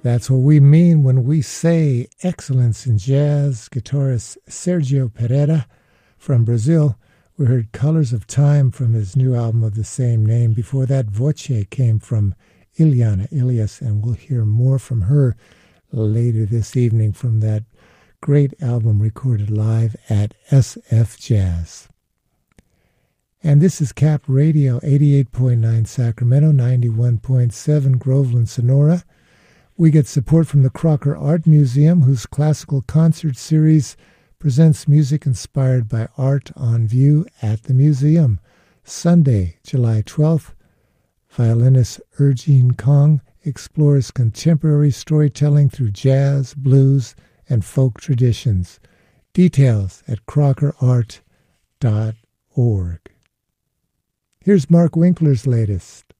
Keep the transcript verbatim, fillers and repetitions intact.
That's what we mean when we say excellence in jazz. Guitarist Sergio Pereira from Brazil. We heard Colors of Time from his new album of the same name. Before that, Voce came from Ileana Ilias, and we'll hear more from her later this evening from that great album recorded live at S F Jazz. And this is Cap Radio, eighty-eight point nine Sacramento, ninety-one point seven Groveland, Sonora. We get support from the Crocker Art Museum, whose classical concert series presents music inspired by art on view at the museum. Sunday, July twelfth, violinist Erjeen Kong explores contemporary storytelling through jazz, blues, and folk traditions. Details at crocker art dot org. Here's Mark Winkler's latest.